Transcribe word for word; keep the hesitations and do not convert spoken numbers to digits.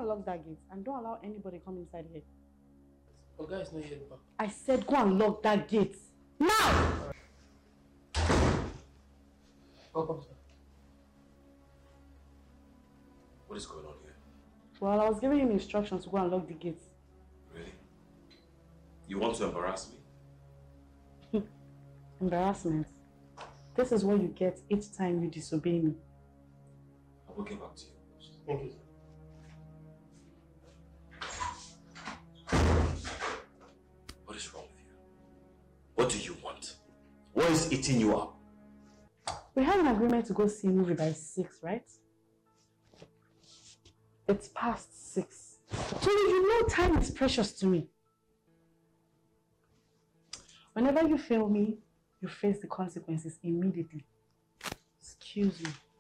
and lock that gate and don't allow anybody come inside here. Oh, guys, not yet back. I said go and lock that gate. Now! Welcome, sir. What is going on here? Well, I was giving him instructions to go and lock the gate. Really? You want to embarrass me? Embarrassment. This is what you get each time you disobey me. I will get back to you. Thank you, sir. What is wrong with you? What do you want? What is eating you up? We had an agreement to go see a movie by six, right? It's past six. So you know time is precious to me. Whenever you fail me, you face the consequences immediately. Excuse me.